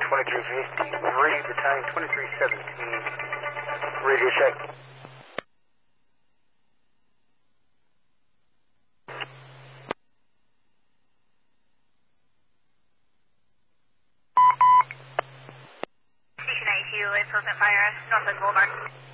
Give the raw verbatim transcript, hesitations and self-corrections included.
twenty-three fifty-three, Battalion twenty-three seventeen, radio check. Station eight two, improvement fire, Northwest Boulevard.